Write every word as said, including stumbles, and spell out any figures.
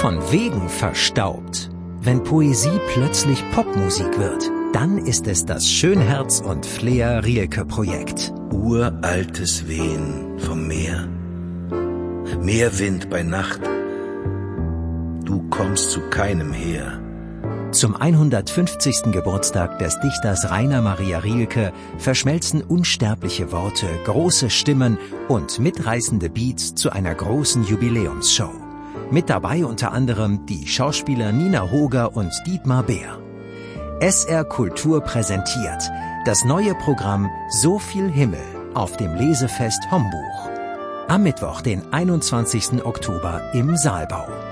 Von wegen verstaubt. Wenn Poesie plötzlich Popmusik wird, dann ist es das Schönherz- und Flea-Rielke-Projekt. Uraltes Wehen vom Meer, Meerwind bei Nacht, du kommst zu keinem her. Zum hundertfünfzigsten Geburtstag des Dichters Rainer Maria Rilke verschmelzen unsterbliche Worte, große Stimmen und mitreißende Beats zu einer großen Jubiläumsshow. Mit dabei unter anderem die Schauspieler Nina Hoger und Dietmar Bär. S R Kultur präsentiert das neue Programm So viel Himmel auf dem Lesefest Hombuch. Am Mittwoch, den einundzwanzigsten Oktober im Saalbau.